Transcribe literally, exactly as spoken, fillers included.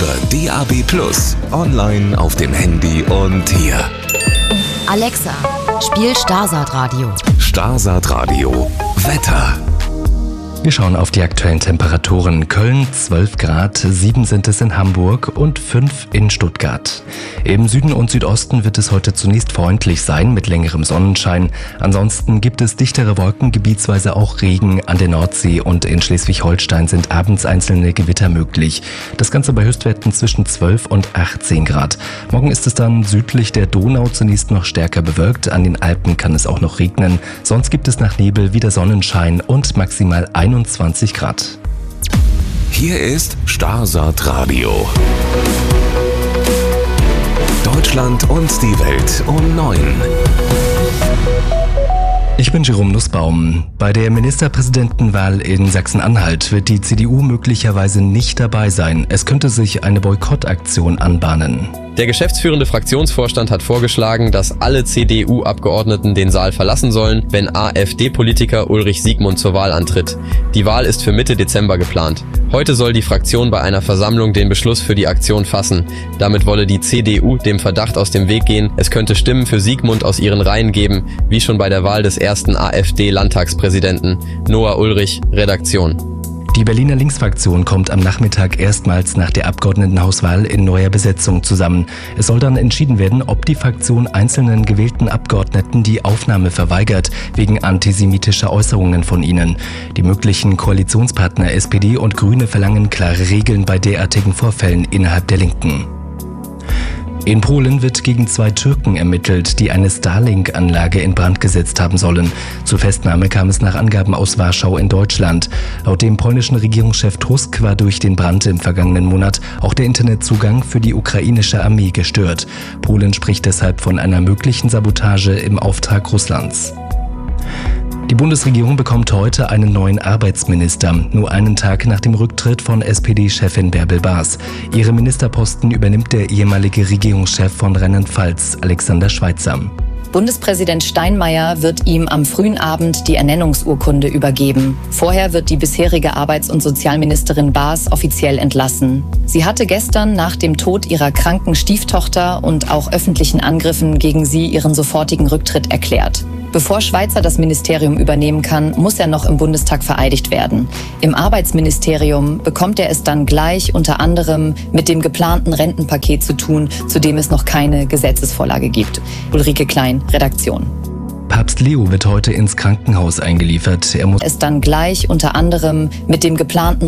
über D A B plus, online auf dem Handy und hier. Alexa, spiel Starsat Radio. Starsat Radio. Wetter. Wir schauen auf die aktuellen Temperaturen. Köln zwölf Grad, sieben sind es in Hamburg und fünf in Stuttgart. Im Süden und Südosten wird es heute zunächst freundlich sein mit längerem Sonnenschein. Ansonsten gibt es dichtere Wolken, gebietsweise auch Regen an der Nordsee, und in Schleswig-Holstein sind abends einzelne Gewitter möglich. Das Ganze bei Höchstwerten zwischen zwölf und achtzehn Grad. Morgen ist es dann südlich der Donau zunächst noch stärker bewölkt. An den Alpen kann es auch noch regnen. Sonst gibt es nach Nebel wieder Sonnenschein und maximal einundzwanzig Grad. Hier ist Starsat Radio. Deutschland und die Welt um neun. Ich bin Jerome Nussbaum. Bei der Ministerpräsidentenwahl in Sachsen-Anhalt wird die C D U möglicherweise nicht dabei sein. Es könnte sich eine Boykottaktion anbahnen. Der geschäftsführende Fraktionsvorstand hat vorgeschlagen, dass alle C D U-Abgeordneten den Saal verlassen sollen, wenn AfD-Politiker Ulrich Siegmund zur Wahl antritt. Die Wahl ist für Mitte Dezember geplant. Heute soll die Fraktion bei einer Versammlung den Beschluss für die Aktion fassen. Damit wolle die C D U dem Verdacht aus dem Weg gehen, es könnte Stimmen für Siegmund aus ihren Reihen geben, wie schon bei der Wahl des ersten AfD-Landtagspräsidenten. Noah Ulrich, Redaktion. Die Berliner Linksfraktion kommt am Nachmittag erstmals nach der Abgeordnetenhauswahl in neuer Besetzung zusammen. Es soll dann entschieden werden, ob die Fraktion einzelnen gewählten Abgeordneten die Aufnahme verweigert, wegen antisemitischer Äußerungen von ihnen. Die möglichen Koalitionspartner S P D und Grüne verlangen klare Regeln bei derartigen Vorfällen innerhalb der Linken. In Polen wird gegen zwei Türken ermittelt, die eine Starlink-Anlage in Brand gesetzt haben sollen. Zur Festnahme kam es nach Angaben aus Warschau in Deutschland. Laut dem polnischen Regierungschef Tusk war durch den Brand im vergangenen Monat auch der Internetzugang für die ukrainische Armee gestört. Polen spricht deshalb von einer möglichen Sabotage im Auftrag Russlands. Die Bundesregierung bekommt heute einen neuen Arbeitsminister, nur einen Tag nach dem Rücktritt von S P D-Chefin Bärbel Baas. Ihre Ministerposten übernimmt der ehemalige Regierungschef von Rheinland-Pfalz, Alexander Schweitzer. Bundespräsident Steinmeier wird ihm am frühen Abend die Ernennungsurkunde übergeben. Vorher wird die bisherige Arbeits- und Sozialministerin Baas offiziell entlassen. Sie hatte gestern nach dem Tod ihrer kranken Stieftochter und auch öffentlichen Angriffen gegen sie ihren sofortigen Rücktritt erklärt. Bevor Schweitzer das Ministerium übernehmen kann, muss er noch im Bundestag vereidigt werden. Im Arbeitsministerium bekommt er es dann gleich unter anderem mit dem geplanten Rentenpaket zu tun, zu dem es noch keine Gesetzesvorlage gibt. Ulrike Klein, Redaktion. Papst Leo wird heute ins Krankenhaus eingeliefert. Er muss es dann gleich unter anderem mit dem geplanten